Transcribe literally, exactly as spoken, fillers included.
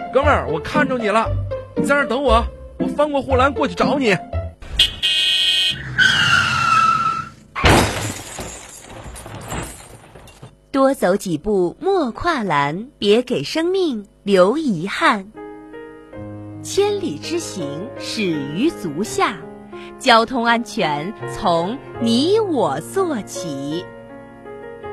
哥们儿，我看着你了，你在那儿等我，我翻过护栏过去找你。 多走几步莫跨栏，别给生命留遗憾。千里之行始于足下，交通安全从你我做起。